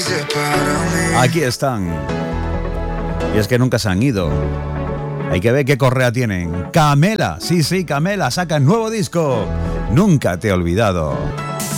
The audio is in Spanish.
Aquí están. Y es que nunca se han ido. Hay que ver qué correa tienen. Camela, sí, Camela saca nuevo disco. Nunca te he olvidado.